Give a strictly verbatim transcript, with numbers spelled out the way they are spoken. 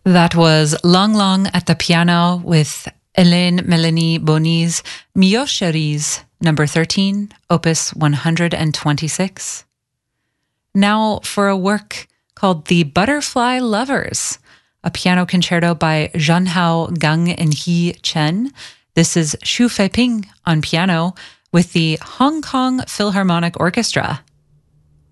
That was Long Long at the piano with Hélène Mélanie Bonny's Mieux Chérie, number thirteen, opus one hundred twenty-six. Now for a work called The Butterfly Lovers, a piano concerto by Zhanhao Gang and He Chen. This is Xu Feiping on piano with the Hong Kong Philharmonic Orchestra.